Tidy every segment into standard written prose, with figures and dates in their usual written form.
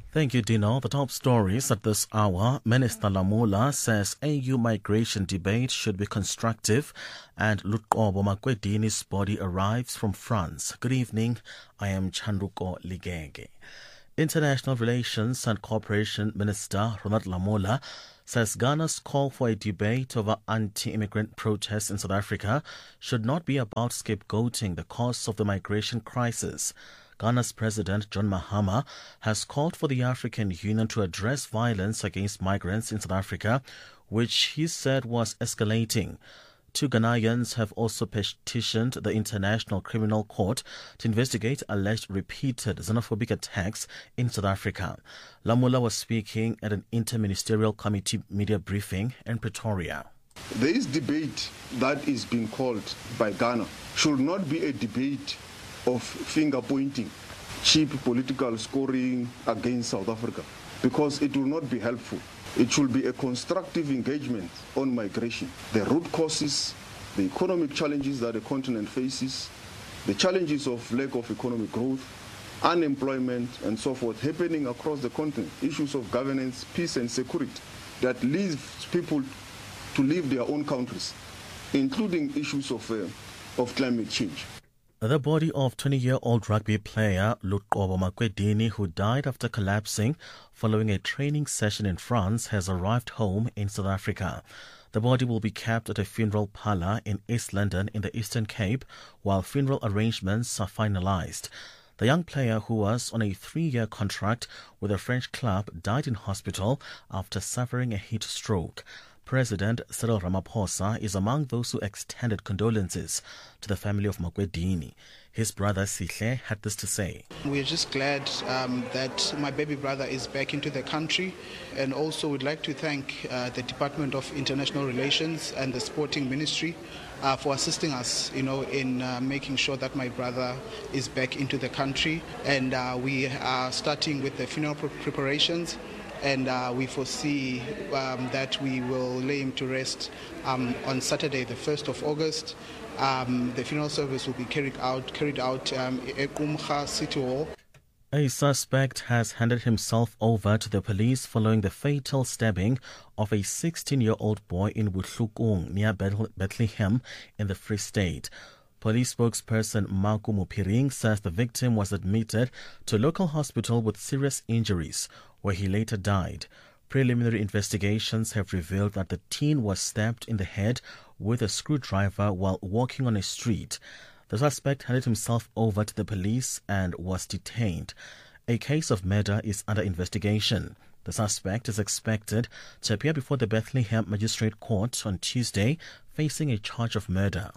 Thank you, Dino. The top stories at this hour. Minister Lamola says AU migration debate should be constructive and Luqobo Makwedini's body arrives from France. Good evening. I am Chanduko Ligege. International Relations and Cooperation Minister Ronald Lamola says Ghana's call for a debate over anti-immigrant protests in South Africa should not be about scapegoating the cause of the migration crisis. Ghana's President John Mahama has called for the African Union to address violence against migrants in South Africa, which he said was escalating. Two Ghanaians have also petitioned the International Criminal Court to investigate alleged repeated xenophobic attacks in South Africa. Lamola was speaking at an interministerial committee media briefing in Pretoria. This debate that is being called by Ghana should not be a debate of finger-pointing, cheap political scoring against South Africa, because it will not be helpful. It should be a constructive engagement on migration, the root causes, the economic challenges that the continent faces, the challenges of lack of economic growth, unemployment, and so forth happening across the continent, issues of governance, peace, and security that leads people to leave their own countries, including issues of climate change. The body of 20-year-old rugby player Luqobo Makwedini, who died after collapsing following a training session in France, has arrived home in South Africa. The body will be kept at a funeral parlour in East London in the Eastern Cape while funeral arrangements are finalised. The young player, who was on a 3-year contract with a French club, died in hospital after suffering a heat stroke. President Cyril Ramaphosa is among those who extended condolences to the family of Makwedini. His brother Sihle had this to say. We are just glad that my baby brother is back into the country, and also would like to thank the Department of International Relations and the Sporting Ministry for assisting us, in making sure that my brother is back into the country. And we are starting with the funeral preparations. And we foresee that we will lay him to rest on Saturday, the 1st of August. The funeral service will be carried out at Ekumha City Hall. A suspect has handed himself over to the police following the fatal stabbing of a 16-year-old boy in Buhlukung near Bethlehem in the Free State. Police spokesperson Marco Mupiring says the victim was admitted to a local hospital with serious injuries, where he later died. Preliminary investigations have revealed that the teen was stabbed in the head with a screwdriver while walking on a street. The suspect handed himself over to the police and was detained. A case of murder is under investigation. The suspect is expected to appear before the Bethlehem Magistrate Court on Tuesday, facing a charge of murder.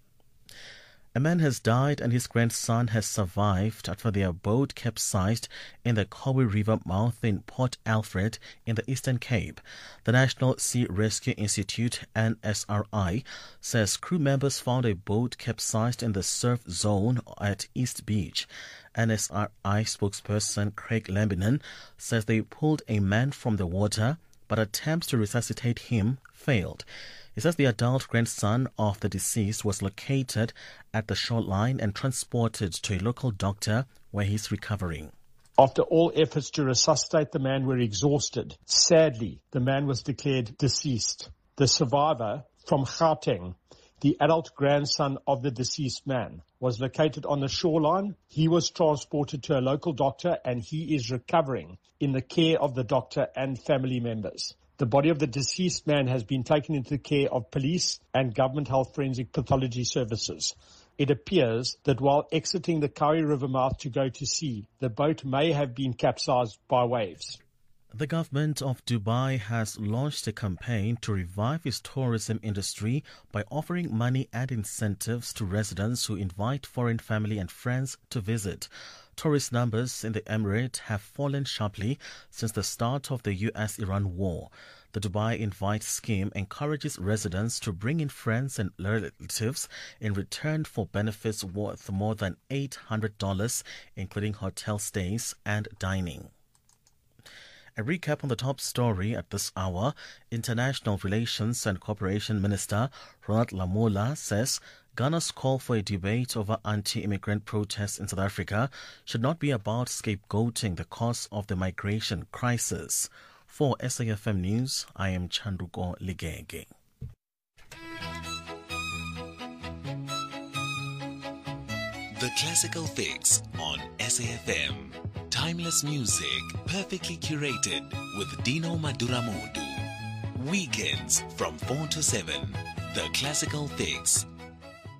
A man has died and his grandson has survived after their boat capsized in the Kobe River mouth in Port Alfred in the Eastern Cape. The National Sea Rescue Institute, NSRI, says crew members found a boat capsized in the surf zone at East Beach. NSRI spokesperson Craig Lambinon says they pulled a man from the water, but attempts to resuscitate him failed. He says the adult grandson of the deceased was located at the shoreline and transported to a local doctor where he's recovering. After all efforts to resuscitate the man were exhausted, sadly, the man was declared deceased. The survivor from Gauteng, the adult grandson of the deceased man, was located on the shoreline. He was transported to a local doctor and he is recovering in the care of the doctor and family members. The body of the deceased man has been taken into the care of police and government health forensic pathology services. It appears that while exiting the Kobe River mouth to go to sea, the boat may have been capsized by waves. The government of Dubai has launched a campaign to revive its tourism industry by offering money and incentives to residents who invite foreign family and friends to visit. Tourist numbers in the Emirate have fallen sharply since the start of the US-Iran war. The Dubai Invite scheme encourages residents to bring in friends and relatives in return for benefits worth more than $800, including hotel stays and dining. A recap on the top story at this hour. International Relations and Cooperation Minister Ronald Lamola says Ghana's call for a debate over anti-immigrant protests in South Africa should not be about scapegoating the cause of the migration crisis. For SAFM News, I am Chanduko Ligege. The Classical Fix on SAFM. Timeless music, perfectly curated with Dino Maduramudu. Weekends from 4 to 7. The Classical Fix